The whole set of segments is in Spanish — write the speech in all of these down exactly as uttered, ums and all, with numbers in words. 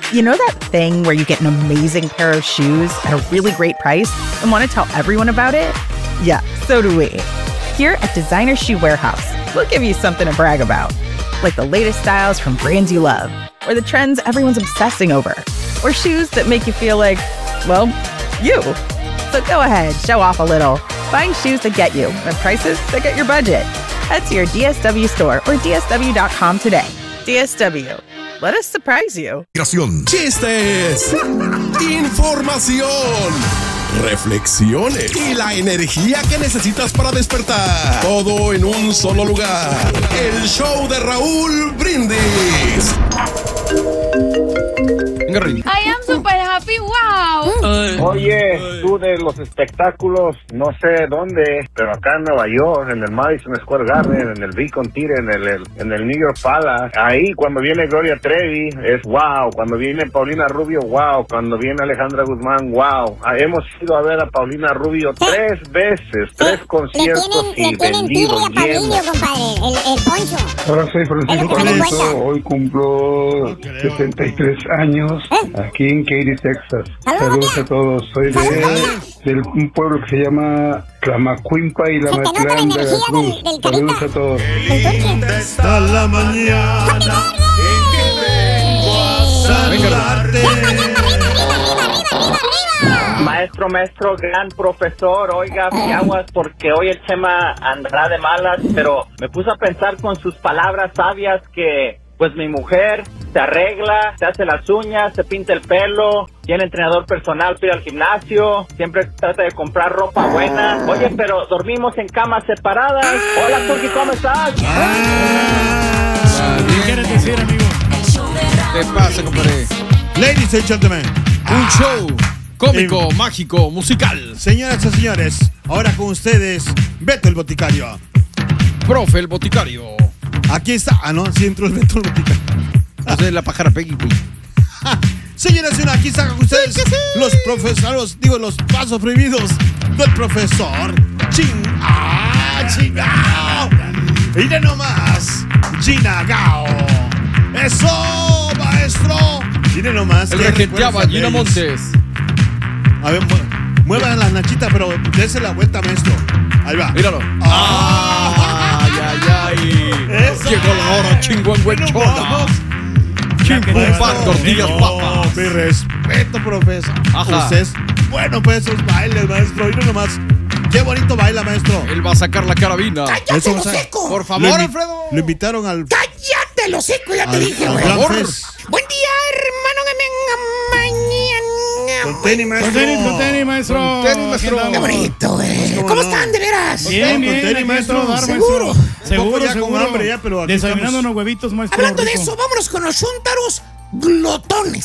You know that thing where you get an amazing pair of shoes at a really great price and want to tell everyone about it? Yeah, so do we. Here at Designer Shoe Warehouse, we'll give you something to brag about, like the latest styles from brands you love, or the trends everyone's obsessing over, or shoes that make you feel like, well, you. So go ahead, show off a little. Find shoes that get you at prices that get your budget. Head to your D S W store or D S W dot com today. D S W. Let us surprise you. Chistes, información, reflexiones y la energía que necesitas para despertar. Todo en un solo lugar. El show de Raúl Brindis. I am super happy, wow. Ay, Oye, ay. tú de los espectáculos, no sé dónde, pero acá en Nueva York, en el Madison Square Garden, en el Beacon Theater, en el, en el New York Palace, ahí cuando viene Gloria Trevi, es wow. Cuando viene Paulina Rubio, wow. Cuando viene Alejandra Guzmán, wow. Ah, hemos ido a ver a Paulina Rubio tres veces, tres conciertos y vendidos llenos. El, el Poncho. Ahora soy Francisco Alonso, hoy cumplo sesenta y tres años aquí en Katy, Texas. Saludos a todos, soy de, de un pueblo que se llama Clamacuimpa y La Matlán, Veracruz. Saludos a todos. ¿Dónde está la mañana en que vengo a saludarte? Maestro, maestro, gran profesor, oiga, aguas porque hoy el Chema andará de malas, pero me puse a pensar con sus palabras sabias que, pues mi mujer se arregla, se hace las uñas, se pinta el pelo, tiene entrenador personal, pide al gimnasio, siempre trata de comprar ropa buena. Oye, pero dormimos en camas separadas. Hola, Turki, ¿cómo estás? Ah, ¿Qué quieres decir, amigo? ¿Qué pasa, compadre? Ladies and gentlemen, un show cómico, eh, mágico, musical. Señoras y señores, ahora con ustedes, Beto el Boticario. Profe el Boticario. Aquí está. Ah, no, sí entró el Beto el Boticario. Ah. O sea, la pájara Peggy, güey. Señoras y señores, aquí están con ustedes sí, sí. los profesores, digo, los pasos prohibidos del profesor Ching. ¡Ah, chingao! Mire nomás, Gina Gao. ¡Eso, maestro! Mire nomás. El regenteaba Gina Montes. A ver, muevan la nachita, pero dése la vuelta, maestro. Ahí va. Míralo. ¡Ah! ¡Ay, ay, ay! Eso. Llegó la hora, chingüengüenchona. Chingüengüenchona. Tortillas, papas. Mi respeto, profesor. Ajá. Usted es bueno para esos bailes, maestro. Mira nomás. Qué bonito baila, maestro. Él va a sacar la carabina. ¡Cállate, los seco! Por favor, Alfredo. Lo invitaron al... ¡Cállate, los seco! Ya te al, dije, al güey. Buen día, hermano, que venga mañana. Con tenis, maestro. Con tenis, con tenis, maestro. Con tenis, maestro. Qué bonito, güey. ¿Cómo, ¿Cómo no? están, de veras? Bien, bien. Con tenis, maestro. Dar, seguro. Maestro. Seguro, ya seguro. Con hambre ya, pero aquí desayunando estamos. unos huevitos, maestro. Hablando rico. de eso, vámonos con los chúntaros glotones.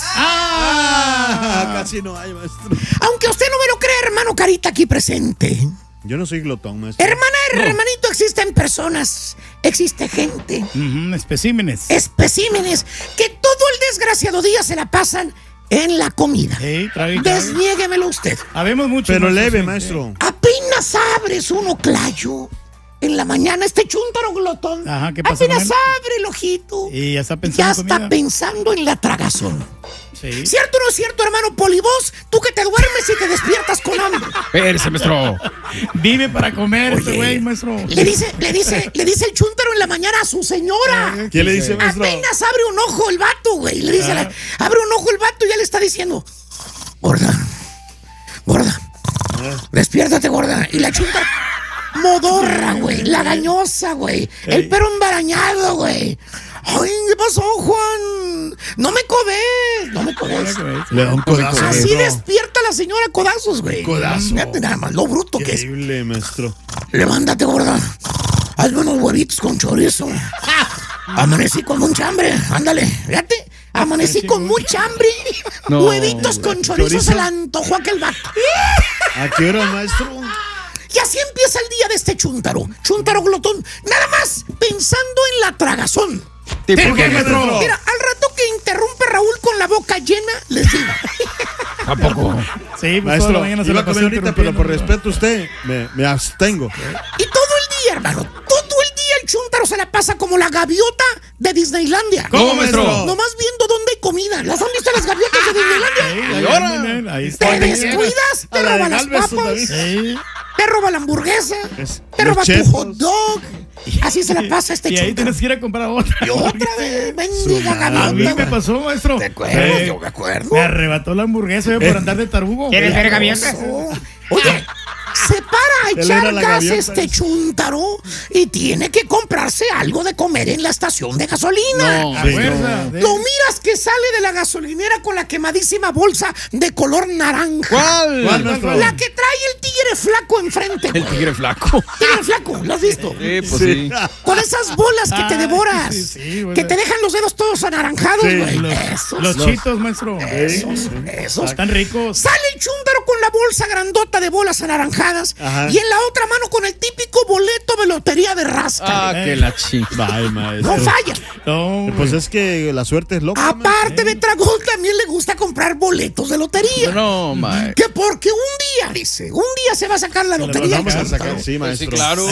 Ah, casi no hay, maestro. Aunque usted no me lo cree, hermano Carita, aquí presente. Yo no soy glotón, maestro. Hermana, no. hermanito, existen personas, existe gente. Uh-huh, especímenes. Especímenes que todo el desgraciado día se la pasan en la comida. Hey, trae, trae. Desniéguemelo usted. Habemos mucho. Pero maestro, leve, sí, maestro. Apenas abres uno clayo en la mañana, este chúntaro glotón. Ajá, ¿qué pasa? Apenas abre el ojito. Y ya está pensando Ya en está comida. pensando en la tragazón. Sí. ¿Cierto o no es cierto, hermano Polibos? Tú que te duermes y te despiertas con hambre. Espérese, maestro. Vive para comer. Oye, este güey, maestro. Le dice, le dice, le dice el chúntaro en la mañana a su señora. ¿Qué le dice, maestro? Apenas abre un ojo el vato, güey. Le dice, Ah. la, abre un ojo el vato y ya le está diciendo, gorda, gorda, Ah. despiértate, gorda. Y la chúntara, modorra, güey, lagañosa, güey. El pelo embarañado, güey. Ay, ¿qué pasó, Juan? No me codés, no me codés. Le da un codazo. Así maestro. despierta la señora codazos, güey. Codazo. Fíjate nada más, lo bruto que es. Increíble, maestro. Levántate, gorda. Hazme unos huevitos con chorizo. Amanecí con mucha hambre. Ándale, fíjate. Amanecí con mucha hambre. No, Huevitos con chorizo, ¿chorizo? se le antojó a aquel vato. ¿A qué hora, maestro? Y así empieza el día de este chúntaro. Chúntaro glotón. Nada más pensando en la tragazón. ¿Por qué, maestro? Mira, al rato que interrumpe Raúl con la boca llena, les digo. ¿A poco? Sí, pues Maestro, toda la mañana se iba la a comer pasó ahorita, pero por interrumpiendo. respeto a usted, me, me abstengo. Y todo el día, hermano, todo el día el chúntaro se la pasa como la gaviota de Disneylandia. ¿Cómo, maestro? Nomás viendo dónde comida. ¿Las han visto las gaviotas de Disneylandia? Ahí, ahora. Ahí está. Te descuidas, te roba las papas, Sí. te roba la hamburguesa, Es- te los roba tu chefos. hot dog. Así se la pasa este Y ahí chuntaro. tienes que ir a comprar otra. Y otra vez, bendiga gaviota. A mí me güey. pasó, maestro. ¿Te acuerdas? Eh, Yo me acuerdo. Me arrebató la hamburguesa yo, por andar de tarugo. ¿Quieres ver gaviotas? Oye, se para a Él echar era la gas gaviota. este chúntaro y tiene que comprarse algo de comer en la estación de gasolina. No, A Sí, fuerza de- Lo miras que sale de la gasolinera con la quemadísima bolsa de color naranja. ¿Cuál? ¿Cuál, maestro? La que trae el tigre flaco enfrente, El güey. tigre flaco. Tigre flaco, ¿lo has visto? Sí, pues sí. Con esas bolas que te Ay, devoras. sí, sí, güey. Que te dejan los dedos todos anaranjados, Sí, güey. Los, Esos, los chitos, maestro. esos, esos. Están ricos. Sale el chúndaro con la bolsa grandota de bolas anaranjadas Ajá. y en la otra mano con el típico boleto de lotería de rasca. Ah, que la chi. Bye, No maestro. falla. No, Pues es que la suerte es loca. Aparte, Betragón también le gusta comprar boletos de lotería. No, mae. Que porque un día, dice, un día se va a sacar la Lo lotería. vamos a chúntaro. sacar, sí, Sí, maestro. claro.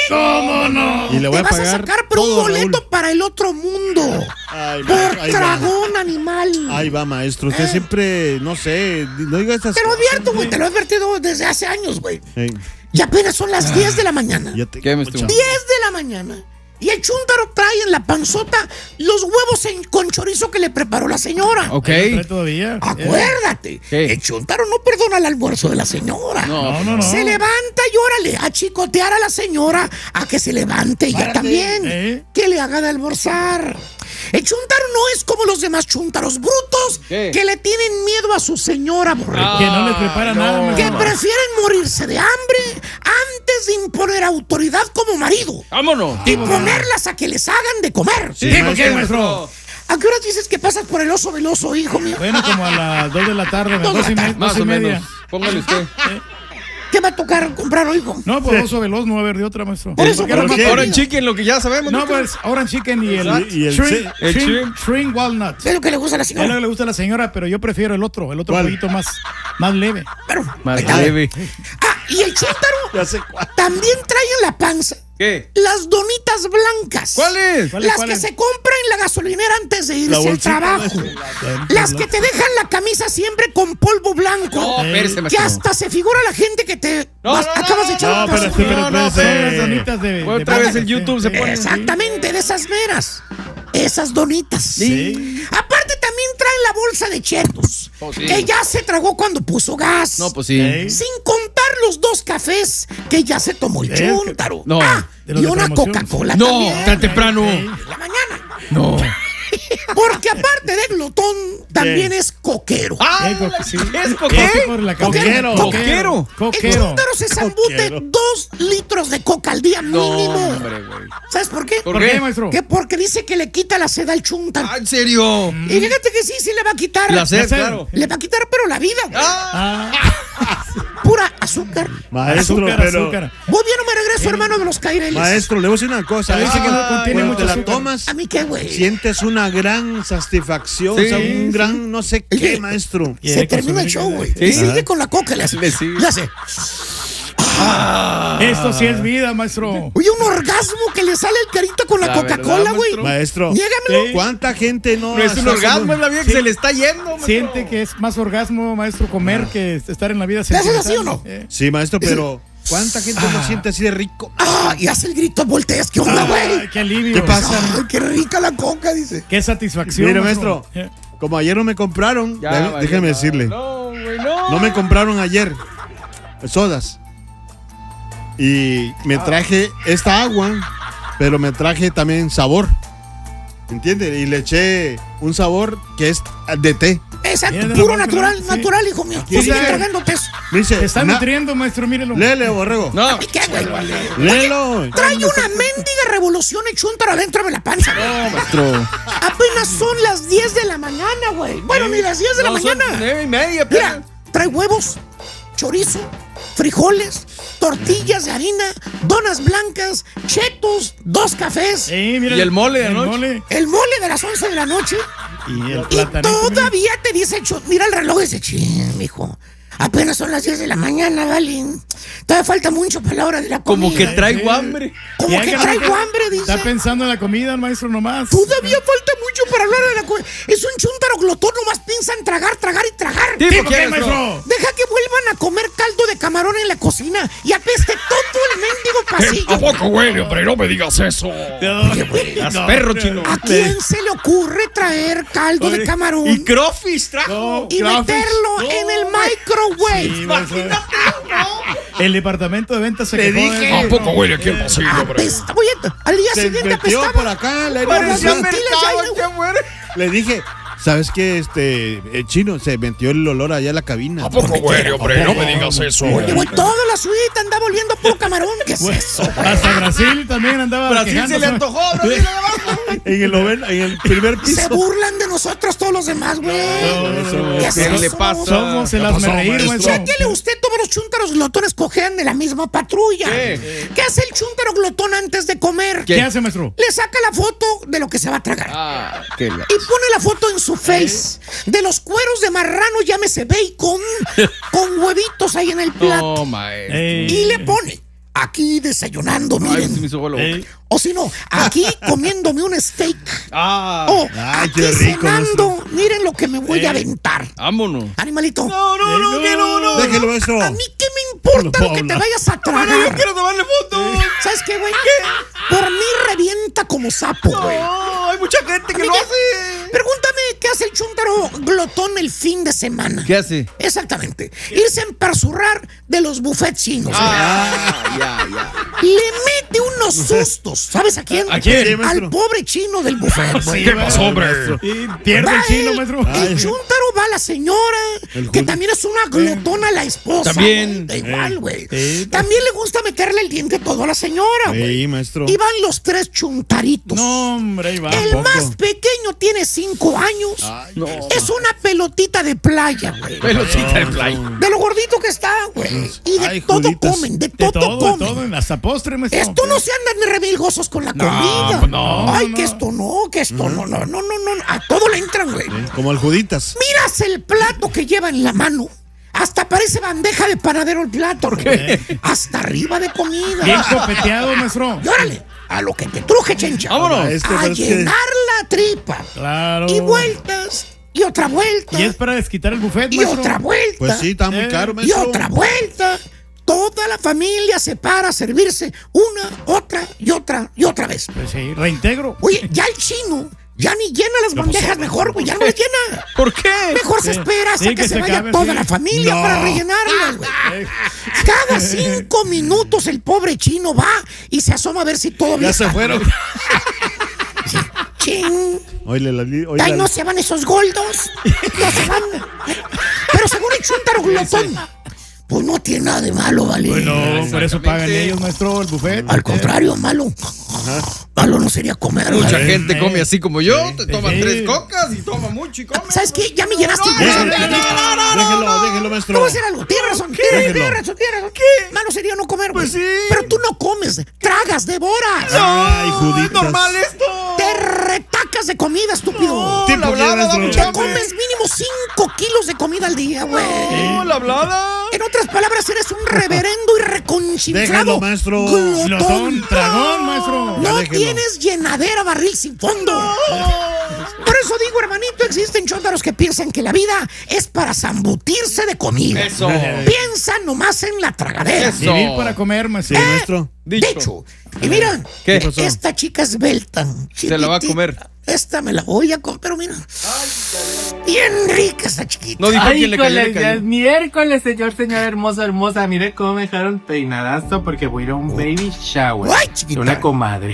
¿cómo no? Y le voy Te a vas pagar a sacar pero un todo, boleto Raúl. para el otro mundo. Ay, Por maestro, ahí va. dragón animal. Ahí va, maestro. Usted siempre, no sé, no diga estas Te lo cosas. advierto, güey, te lo he advertido desde hace años, güey. Ey, Y apenas son las diez de la mañana. ya te- ¿Qué, maestro? diez de la mañana. Y el chúntaro trae en la panzota los huevos en- con chorizo que le preparó la señora. Ok. ¿Trae todavía? Acuérdate, ¿Qué? el chúntaro no perdona el almuerzo de la señora. No, no, no. Se levanta y órale, a chicotear a la señora a que se levante ella Párate. también. ¿Eh? Que le haga de almorzar. El chúntaro no es como los demás chúntaros brutos ¿Qué? que le tienen miedo a su señora borrego. Que no les prepara no. nada, Que maestro. prefieren morirse de hambre antes de imponer autoridad como marido. Vámonos. Y ponerlas a que les hagan de comer. Sí, ¿por qué, maestro? ¿A qué horas dices que pasas por el oso veloso, hijo mío? Bueno, como a las dos de la tarde, Dos de dos y, la me- tarde. Más dos y o media. menos. Póngale usted. ¿Qué va a tocar comprar hoy, hijo? No, pues oso veloz no va a haber de otra, maestro. Por eso, Porque ¿por era qué? más- Ahora en chicken, lo que ya sabemos. No, ¿no? pues Orange Chicken y el, Y- y el shrimp, sí. El shrimp, shrimp. shrimp walnut. Es lo que le gusta a la Es lo señora. que le gusta a la señora, pero yo prefiero el otro, el otro ¿Cuál? poquito más, más leve. Pero, Más ahí está. leve. Ah, y el chúntaro Ya sé cuál. también trae en la panza ¿Qué? las donitas blancas. ¿Cuáles? ¿Cuáles, Las cuáles? que se compran en la gasolinera antes de La irse al bolsita, trabajo. maestro. Las que te dejan la camisa siempre con polvo blanco. No, espérese, Que maestro. hasta se figura la gente que te No, vas- no, no, acabas de echar no, un paso. espérate, espérate, No, no, espérate. Son las donitas de, de Otra vez en sí, YouTube se sí. pone. Exactamente, de esas veras. Esas donitas. Sí. Aparte también traen la bolsa de chetos. Oh, sí. Que ya se tragó cuando puso gas. No, pues sí. Ey. Sin contar los dos cafés que ya se tomó el Es que- chúntaro. No. Ah, De los y de una promoción. Coca-Cola No, también. tan temprano. En la mañana. No. Porque aparte de glotón, también es coquero. Ah, Eh, co- sí. ¿qué es Eh, coquero? por la Coquero. Coquero. El Coquero. chúntaro se zambute Coquero. dos litros de coca al día No, mínimo. hombre, güey. ¿Sabes por qué? ¿Por ¿Por qué? qué, maestro? Que porque dice que le quita la sed al chúntaro. Ah, ¿en serio? Y fíjate que sí, sí le va a quitar. La sed, sed. claro. Le va a quitar, pero la vida, güey. Ah, Ah, Pura azúcar. Maestro, azúcar, pero. azúcar. Voy bien o me regreso, hermano de los caireles. Maestro, le voy a decir una cosa. Dice que no Ah, contiene cuando mucho te la azúcar. tomas, ¿A mí qué, güey? sientes una gran satisfacción, Sí, o sea, un sí. gran no sé Oye, qué, maestro. Y Se hay termina el consumir- show, güey. Sí. Y sigue con la coca, le hace. Le sigue. Le hace. Esto sí es vida, maestro. Oye, un orgasmo que le sale el carito con la, La Coca-Cola, verdad, güey. Maestro, Niégamelo. Sí. ¿cuánta gente no no es un está orgasmo, haciendo- es la vida que se le está yendo. maestro. Siente que es más orgasmo, maestro, comer que estar en la vida ¿Le haces así sentimental. o no? Eh. Sí, maestro, pero ¿cuánta gente no siente así de rico? Ah, y hace el grito, volteas. ¿Qué onda, güey? Ay, qué alivio. ¿Qué pasa? Ay, qué rica la coca, dice. Qué satisfacción. Mire, maestro, Eh. como ayer no me compraron, Ya, dé- valió déjeme madre. decirle, No, güey, no. no me compraron ayer sodas. Y me traje esta agua, pero me traje también sabor. ¿Entiende? Y le eché un sabor que es de té. Exacto, Mira, puro no, natural, sí. natural, hijo mío. Aquí Tú sigue está. tragándote eso. Me dice, Se está "Na- nutriendo, maestro, mírelo. léele, borrego. No. ¿Y qué, güey? Léelo. Trae una mendiga revolución y chúntaro adentro de la panza. güey. Maestro. Apenas son las diez de la mañana, güey. Bueno, ni las diez de la No, son mañana. nueve y media, Mira, pero. trae huevos, chorizo, frijoles, tortillas de harina, donas blancas, chetos, dos cafés, Sí, mira, Y el mole de el anoche. mole el mole de las once de la noche. y el Y platanito. todavía te dice, chu- mira el reloj y dice, ching, mijo. Apenas son las diez de la mañana, vale. Todavía falta mucho para la hora de la comida. Como que traigo hambre. Como que traigo hambre, dice. Está pensando en la comida, el maestro, nomás. Todavía falta mucho para la hora de la comida. Es un chúntaro glotón, nomás piensa en tragar, tragar y tragar. ¿Tipo qué, maestro? Deja que vuelvan a comer caldo de camarón en la cocina y apeste todo el mendigo pasillo. ¿A poco huele, hombre? No me digas eso. Oye, güey, no, perro chino. ¿A quién se le ocurre traer caldo Oye, de camarón? Y crofis trajo. No, y crofis. meterlo no. en el microwave. Sí, imagínate, no. El departamento de ventas se le quejó dije. ¿A poco huele aquí el pasillo, hombre? Apesta. Oye, al día se siguiente apestaba. por acá, le parecía Le dije, ¿sabes qué? Este, el chino se metió el olor allá en la cabina. ¿A poco huele, hombre? No me digas eso. Oye, güey, toda la suite andaba volviendo puro camarón. ¿Qué es eso, güey? Hasta Brasil también andaba. Brasil se le antojó, ¿no? en, el noven, en el primer piso. Se burlan de nosotros todos los demás, güey. No, ¿Qué es ¿Qué eso? le pasa? Somos el hazmerreír, maestro. Chéquele usted, todos los chúntaros glotones cojean de la misma patrulla. ¿Qué? ¿Qué hace el chúntaro glotón antes de comer? ¿Qué, ¿Qué hace, maestro? Le saca la foto de lo que se va a tragar. Ah, qué la... Y pone la foto en su face. De los cueros de marrano, llámese bacon, con huevitos ahí en el plato. No, maestro. Y le pone, aquí desayunando, miren. Ay, se me o si no, aquí comiéndome un steak. Ah, o ay, aquí qué rico, cenando, maestro. miren lo que me voy eh. a aventar. Vámonos. Animalito. No, no, no, que no, no. Déjelo, maestro. A mí qué me importa lo que te vayas a tragar. Yo quiero tomarle foto. ¿Sabes qué, güey? Por mí revienta como sapo, güey. No, hay mucha gente que lo hace. Pregúntame qué hace el chúntaro glotón el fin de semana. ¿Qué hace? Exactamente. Irse a emperzurrar de los buffets chinos. Ah, ya, ya. Le mete unos sustos. ¿Sabes a quién? ¿A quién? Al pobre chino del buffet. Sí, ¿Qué pasó, hombre? Y pierde el chino, maestro. El chúntaro va a la señora, que también es una glotona la esposa. También. Da igual, güey. Eh. También le gusta meterle el diente todo a la señora, güey. Sí, maestro. Y van los tres chuntaritos. No, hombre, ahí va. El más pequeño tiene cinco años. Ay, No. Es una pelotita de playa, güey. Pelotita de play. De lo gordito que está, güey. Y de Ay, todo juditas. comen, de De todo, todo, de comen. todo, hasta postre, maestro. Esto no se andan de remilgosos con la No, comida. pues no, Ay, no, que no. esto no, que esto no, no, no, no, no. A todo le entran, güey. Como el Juditas. Miras el plato que lleva en la mano. Hasta parece bandeja de panadero el plato. ¿Por qué? Hasta arriba de comida. Bien copeteado, maestro. Y órale, a lo que te truje, chencha. Vámonos. Maestro, A pero es que- llenar la tripa. Claro. Y vueltas. Y otra vuelta. Y es para desquitar el buffet, Y maestro. otra vuelta. Pues sí, está muy Eh, caro, Y maestro. otra vuelta. Toda la familia se para a servirse una, otra y otra y otra vez. Pues sí, reintegro. Oye, ya el chino ya ni llena las bandejas mejor, güey. Ya no las llena. ¿Por qué? Mejor se Sí. espera hasta Sí, que, que se, se vaya acabe, toda sí. la familia No. para rellenarlas, güey. Cada cinco minutos el pobre chino va y se asoma a ver si todavía Ya se está. fueron. Chin. Oye, la, oye, Ay, la- no se van esos goldos. No se van. Pero según el chúntaro glotón, pues no tiene nada de malo, ¿vale? Bueno, por eso pagan Exactamente. ellos, maestro, el buffet. Al contrario, malo. Malo no sería comer, Mucha ¿vale? gente eh. come así como yo. Te toman sí. tres cocas y toma mucho y come. ¿Sabes qué? Ya me llenaste. Déjelo, No, déjelo, déjelo, no maestro. voy a hacer algo. Tienes razón. Tienes, Déjelo. tienes razón. Tienes razón. ¿Qué? Malo sería no comer, güey. Pues sí. Pero tú no comes. Tragas, devoras. Ay, ¿Es Juditas. normal esto? Te retacas de comida, estúpido. No, Tipo, la hablada da maestro. mucha Te hambre. comes mínimo cinco kilos de comida al día, güey. No, la hablada. En otras palabras, eres un reverendo y reconchinflado Déjalo, maestro. glotón. Glotón, dragón, maestro. No déjelo. tienes llenadera barril sin fondo. Por eso digo, hermanito, existen chóntaros que piensan que la vida es para zambutirse de comida. Eso. Piensa nomás en la tragadera. Eso. Vivir para comer, Sí, maestro. maestro. Dicho. De hecho, y mira, ¿Qué pasó? esta chica es belta. Se la va a chiquitita. comer. Esta me la voy a comer, pero mira. Bien rica esta chiquita. No dijo Ay, quién le cayó, le híjole, ya cayó. es miércoles, señor, señora hermosa, hermosa. Mire cómo me dejaron peinadazo porque voy a ir a un baby shower. Ay, chiquita. De una comadre.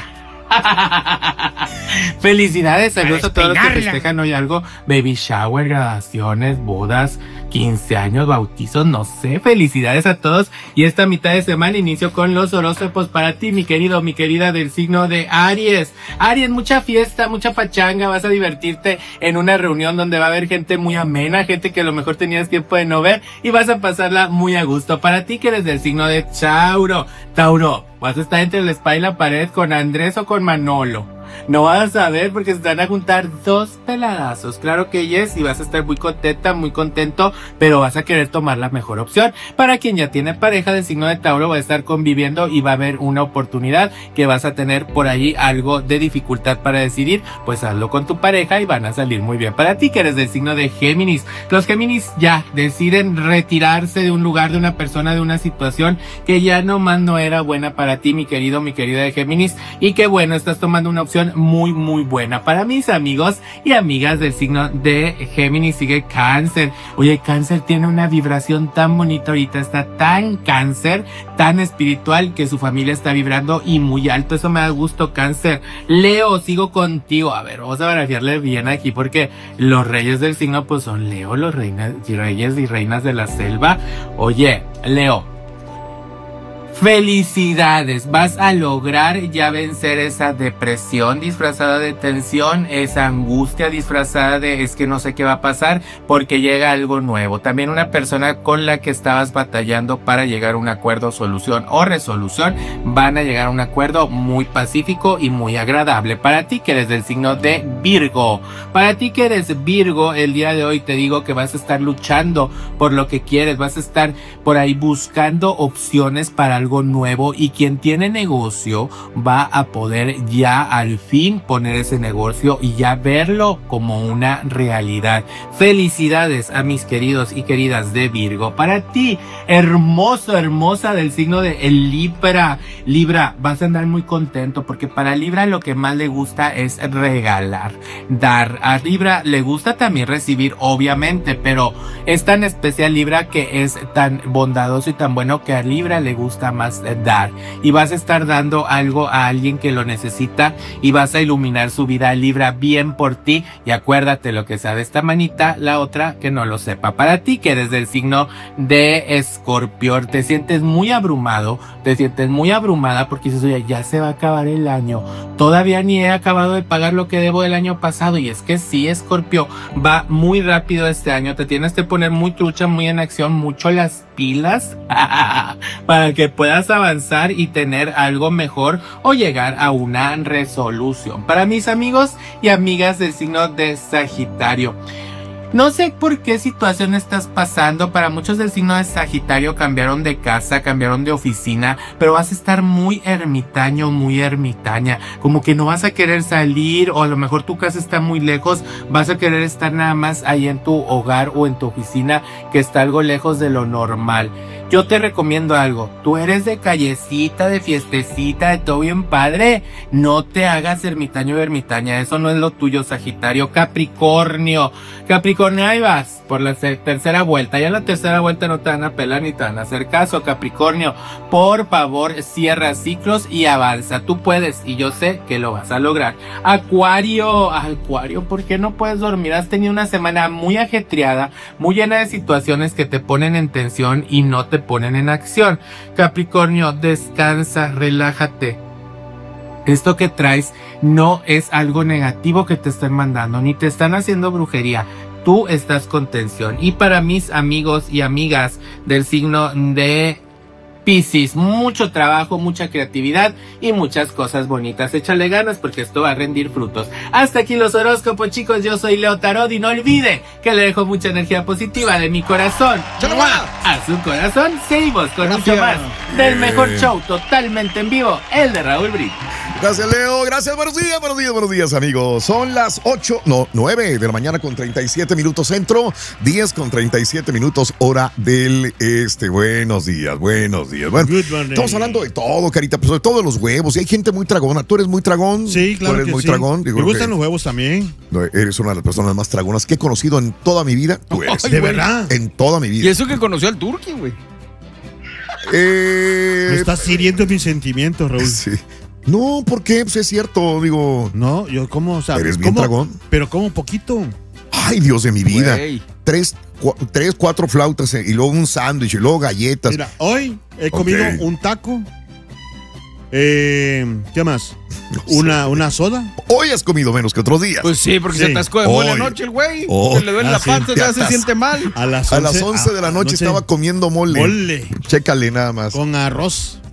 Felicidades, saludos a todos los que despeinarla. festejan hoy algo. Baby shower, graduaciones, bodas, quince años, bautizos, no sé. Felicidades a todos. Y esta mitad de semana inicio con los horóscopos para ti, mi querido, mi querida del signo de Aries. Aries, mucha fiesta, mucha pachanga. Vas a divertirte en una reunión donde va a haber gente muy amena, gente que a lo mejor tenías tiempo de no ver, y vas a pasarla muy a gusto. Para ti que eres del signo de Tauro. Tauro, vas a estar entre la espalda y la pared con Andrés o con Manolo. No vas a ver porque se van a juntar dos peladazos. Claro que yes, y vas a estar muy contenta, muy contento, pero vas a querer tomar la mejor opción. Para quien ya tiene pareja de signo de Tauro, va a estar conviviendo y va a haber una oportunidad que vas a tener por ahí algo de dificultad para decidir. Pues hazlo con tu pareja y van a salir muy bien. Para ti que eres del signo de Géminis, los Géminis ya deciden retirarse de un lugar, de una persona, de una situación que ya nomás no era buena para ti, mi querido, mi querida de Géminis, y que bueno, estás tomando una opción muy muy buena. Para mis amigos y amigas del signo de Géminis sigue Cáncer. Oye, Cáncer tiene una vibración tan bonita ahorita, está tan Cáncer, tan espiritual, que su familia está vibrando y muy alto. Eso me da gusto, Cáncer. Leo, sigo contigo. A ver, vamos a barajearle bien aquí porque los reyes del signo pues son Leo, los reinas, reyes y reinas de la selva. Oye, Leo, felicidades, vas a lograr ya vencer esa depresión disfrazada de tensión, esa angustia disfrazada de es que no sé qué va a pasar, porque llega algo nuevo. También una persona con la que estabas batallando para llegar a un acuerdo, solución o resolución, van a llegar a un acuerdo muy pacífico y muy agradable. Para ti que eres del signo de Virgo, para ti que eres Virgo, el día de hoy te digo que vas a estar luchando por lo que quieres, vas a estar por ahí buscando opciones para algo nuevo, y quien tiene negocio va a poder ya al fin poner ese negocio y ya verlo como una realidad. Felicidades a mis queridos y queridas de Virgo. Para ti, hermoso, hermosa del signo de el Libra. Libra, vas a andar muy contento porque para Libra lo que más le gusta es regalar, dar. A Libra le gusta también recibir, obviamente, pero es tan especial Libra que es tan bondadoso y tan bueno que a Libra le gusta más dar, y vas a estar dando algo a alguien que lo necesita y vas a iluminar su vida, Libra, bien por ti. Y acuérdate, lo que sabe esta manita, la otra que no lo sepa. Para ti que eres del signo de Escorpión, te sientes muy abrumado, te sientes muy abrumada porque dices, oye, ya se va a acabar el año, todavía ni he acabado de pagar lo que debo del año pasado. Y es que sí, Escorpio, va muy rápido este año, te tienes que poner muy trucha, muy en acción, mucho las pilas para que puedas avanzar y tener algo mejor o llegar a una resolución. Para mis amigos y amigas del signo de Sagitario, no sé por qué situación estás pasando. Para muchos del signo de Sagitario cambiaron de casa, cambiaron de oficina, pero vas a estar muy ermitaño, muy ermitaña, como que no vas a querer salir, o a lo mejor tu casa está muy lejos, vas a querer estar nada más ahí en tu hogar o en tu oficina, que está algo lejos de lo normal. Yo te recomiendo algo, tú eres de callecita, de fiestecita, de todo bien padre, no te hagas ermitaño o ermitaña, eso no es lo tuyo, Sagitario. Capricornio, Capricornio, ahí vas por la tercera vuelta, ya en la tercera vuelta no te van a pelar ni te van a hacer caso. Capricornio, por favor, cierra ciclos y avanza, tú puedes y yo sé que lo vas a lograr. Acuario, Acuario, ¿por qué no puedes dormir? Has tenido una semana muy ajetreada, muy llena de situaciones que te ponen en tensión y no te ponen en acción. Capricornio, descansa, relájate. Esto que traes no es algo negativo que te están mandando, ni te están haciendo brujería. Tú estás con tensión. Y para mis amigos y amigas del signo de Piscis, mucho trabajo, mucha creatividad y muchas cosas bonitas. Échale ganas porque esto va a rendir frutos. Hasta aquí los horóscopos, chicos. Yo soy Leo Tarot y no olvide que le dejo mucha energía positiva de mi corazón a su corazón. Seguimos con mucho más del mejor show totalmente en vivo, el de Raúl Brito. Gracias, Leo. Gracias. Buenos días, buenos días, buenos días, amigos. Son las ocho, no, nueve de la mañana con treinta y siete minutos centro, diez con treinta y siete minutos hora del este. Buenos días, buenos días. Bueno, estamos hablando de todo, Carita, pues sobre todo de los huevos. Y hay gente muy tragona. ¿Tú eres muy tragón? Sí, claro. ¿Tú eres que muy sí. tragón? Digo, me gustan que, los huevos también. No, eres una de las personas más tragonas que he conocido en toda mi vida. Tú eres. Ay, ¿de verdad? En toda mi vida. Y eso que conoció al Turqui, güey. Eh, me estás hiriendo mis sentimientos, Raúl. Sí. No, ¿por qué? Pues es cierto, digo. No, yo como, o sea, ¿eres bien como, dragón? Pero como poquito. Ay, Dios de mi vida. Wey. Tres, cu tres, cuatro flautas y luego un sándwich y luego galletas. Mira, hoy he comido Okay. un taco. Eh, ¿Qué más? No una, sé. una soda. Hoy has comido menos que otros días. Pues sí, porque Sí. se atascó de mole Hoy. anoche el güey. Hoy. Se le duele Ah, la sí. panza, Te ya se atas- siente mal. A las A once, las once de la ah, noche estaba comiendo mole. Mole. Chécale nada más. Con arroz.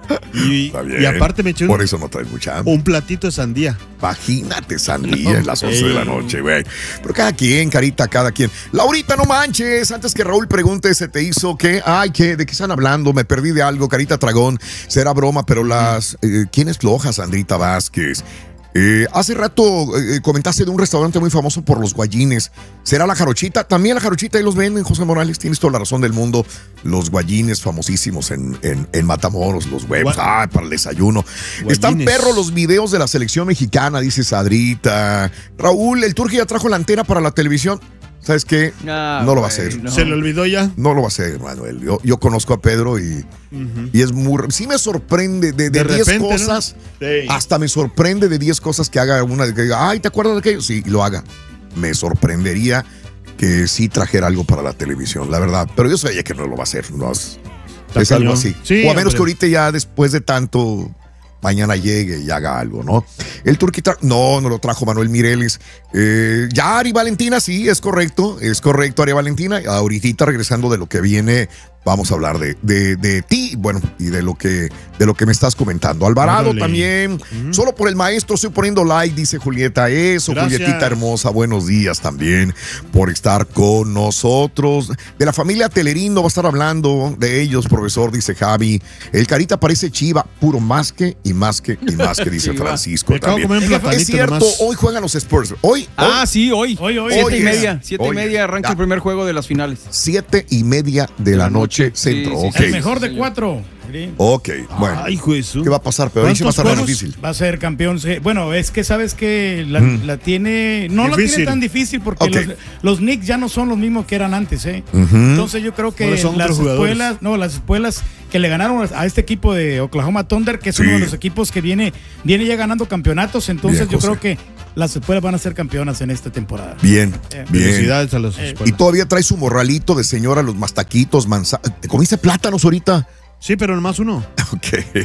Y, Está bien. y aparte me eché Por un, eso no traes mucha hambre. un platito de sandía. Imagínate, sandía en las once Ey. de la noche, güey. Pero cada quien, carita, cada quien. Laurita, no manches. Antes que Raúl pregunte, ¿se te hizo qué? Ay, ¿qué? ¿De qué están hablando? Me perdí de algo, carita Tragón. Será broma, pero las... Eh, ¿Quién es floja, Sandrita Vázquez? Eh, hace rato eh, comentaste de un restaurante muy famoso por los guayines. ¿Será la Jarochita? También la Jarochita ahí los venden, José Morales. Tienes toda la razón del mundo. Los guayines famosísimos en, en, en Matamoros, los huevos. Gua- Ay, para el desayuno. Guayines. Están perros los videos de la selección mexicana, dice Sadrita. Raúl, el Turqui ya trajo la antena para la televisión. ¿Sabes qué? Ah, no lo va a güey, hacer. no. ¿Se le olvidó ya? No lo va a hacer, Manuel. Yo, yo conozco a Pedro y, y es muy... Sí me sorprende de De diez repente, ¿no? cosas. Sí. Hasta me sorprende de diez cosas que haga una, que diga, ay, ¿te acuerdas de aquello? Sí, lo haga. Me sorprendería que sí trajera algo para la televisión, la verdad. Pero yo sabía que no lo va a hacer. No es, Está es algo cañón. así. Sí, o a menos hombre. que ahorita ya después de tanto, mañana llegue y haga algo, ¿no? El Turqui tra- no, no lo trajo Manuel Mireles. Eh, ya Ari Valentina, sí, es correcto, es correcto, Ari Valentina. Ahorita regresando de lo que viene, vamos a hablar de, de, de ti, bueno, y de lo que de lo que me estás comentando. Alvarado Órale. también, Ujú. solo por el maestro estoy poniendo like, dice Julieta. Eso, Gracias. Julietita hermosa, buenos días también por estar con nosotros. De la familia Telerín no va a estar hablando de ellos, profesor, dice Javi. El Carita parece chiva, puro más que y más que y más que, dice Chiva. Francisco Me acabo de también. comer un platanito Es cierto, nomás. hoy juegan los Spurs. Hoy, Ah, hoy, sí, hoy. Hoy, hoy. Siete Hoy y es. media. Siete Hoy y media arranca ya. el primer juego de las finales. siete y media de la noche, centro. Sí, sí, ok. sí. El mejor de señor. cuatro. Ok, bueno. Ay, Jesús. ¿Qué va a pasar? Pero ahí sí va a estar más ¿Cuántos difícil. Va a ser campeón. sí. Bueno, es que sabes que la, Mm. la tiene. No la Difícil. tiene tan difícil porque Ok. los, los Knicks ya no son los mismos que eran antes, ¿eh? Ujú. Entonces yo creo que Ahora son las otros jugadores. escuelas, no, las escuelas que le ganaron a este equipo de Oklahoma Thunder, que es Sí. uno de los equipos que viene, viene ya ganando campeonatos, entonces Bien, yo José. creo que las escuelas van a ser campeonas en esta temporada. Bien, Eh, bien. Felicidades a los Eh, Y escuelas. todavía trae su morralito de señora, los mastaquitos, manzanas. ¿Te comiste plátanos ahorita? Sí, pero nomás uno. Ok.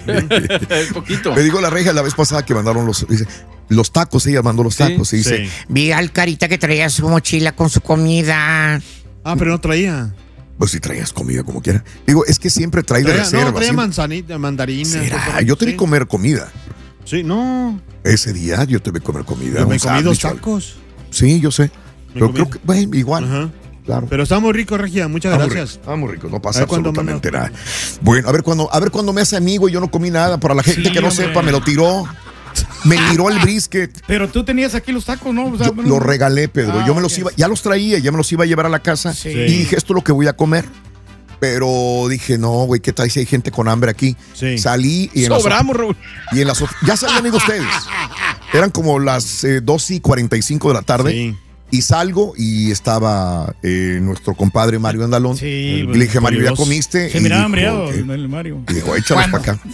Es poquito. Me dijo la regia la vez pasada que mandaron los, dice, los tacos, ella mandó los Sí, tacos. Y dice, Sí. Vi al Carita que traía su mochila con su comida. Ah, pero no traía. pues si traías comida como quiera. Digo, es que siempre trae de Traía- reserva. no, traía siempre. manzanita, mandarina. ¿Será? cosas Yo te vi así. comer comida. Sí, no. Ese día yo te vi comer comida. Yo me un comí dos sándwich o algo. tacos. Sí, yo sé. Me Pero comí- creo que, bueno, igual. Ajá. Claro. Pero está muy rico, Regia. Muchas Está muy gracias. rico, está muy rico, no pasa A ver cuándo absolutamente manda- nada. Bueno, a ver cuando, a ver cuando me hace amigo y yo no comí nada. Para la gente Sí, que no hombre. sepa, me lo tiró. Me tiró el brisket. Pero tú tenías aquí los tacos, ¿no? O sea, Yo bueno, los regalé, Pedro. Ah, yo me los ok. iba, ya los traía, ya me los iba a llevar a la casa. Sí. Y dije, esto es lo que voy a comer. Pero dije, no, güey, ¿qué tal si hay gente con hambre aquí? Sí. Salí y en las Sobramos, Raúl. Y en las of- ya se habían ido ustedes. Eran como las eh, dos y cuarenta y cinco de la tarde. Sí. Y salgo y estaba eh, nuestro compadre Mario Andalón. Sí, y pues, le dije, Mario, ¿ya Dios. comiste? Se Y miraba dijo, hambriado "¿Qué?". el Mario. Y dijo, échalos para acá.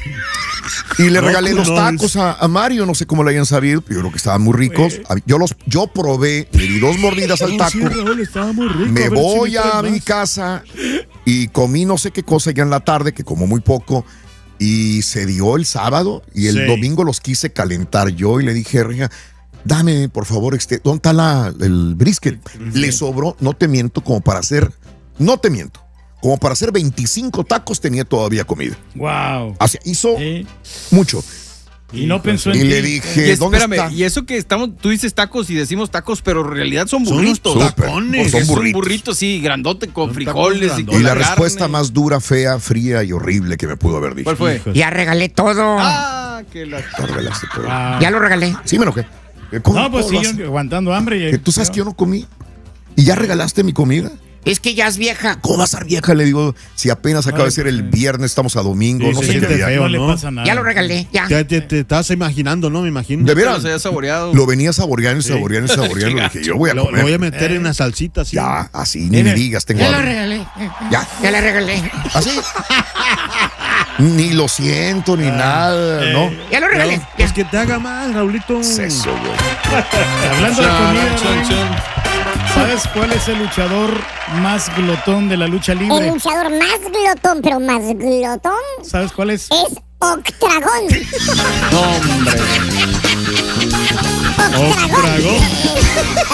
Y le No, regalé los no, tacos a, a Mario, no sé cómo lo hayan sabido, pero yo creo que estaban muy ricos. Yo los, yo probé, le di dos mordidas al Oh, taco. sí, Raúl, estaba muy rico. Me A ver si voy traes a más. mi casa y comí no sé qué cosa ya en la tarde, que como muy poco, y se dio el sábado y el Sí. domingo los quise calentar yo y le dije, Regia, dame por favor, este, ¿dónde está la, el brisket? Le sobró, no te miento, como para hacer, no te miento, como para hacer veinticinco tacos tenía todavía comida. Wow. O sea, hizo Sí. mucho. Y no pensó en Y ti. le Y dije, ¿dónde espérame, está? y eso que estamos, tú dices tacos y decimos tacos, pero en realidad son Son unos burritos. Súper. tacones. Son Es un burritos. burrito, sí, grandote con Un frijoles taco y Y con la carne. respuesta más dura, fea, fría y horrible que me pudo haber dicho. ¿Cuál fue? Hijos. Ya regalé todo. Ah, que la... Lo regalaste todo. Ah. Ya lo regalé. Sí, me enojé. ¿Cómo- No, pues sí, cómo vas? yo aguantando hambre. y- Que tú sabes que yo no comí. ¿Y ya regalaste mi comida? Es que ya es vieja. ¿Cómo va a ser vieja? Le digo, si apenas acaba Ay, de ser el pues, viernes, estamos a domingo, Sí, no se sé qué siente día. feo. No le ¿no? pasa nada. Ya lo regalé. Ya. Te, te, te estás imaginando, ¿no? Me imagino. De Pero veras, se había saboreado. lo venía saboreando y Sí. saboreando y saboreando. Le dije, yo voy a Lo, lo comer. voy a meter en una salsita así. Ya, así, ni me digas, tengo Ya lo hambre. regalé. Ya, Ya la regalé. así. Ni lo siento, ni nada, ¿no? Ya lo regalé. Pero, Ya. Pues que te haga mal, Raulito. Es eso, güey. Hablando de comida, Chon, Raúl, chon. ¿sabes cuál es el luchador más glotón de la lucha El libre? luchador más glotón, pero más glotón, ¿Sabes cuál es? es Octragón. No, hombre. Octragón. Octragón.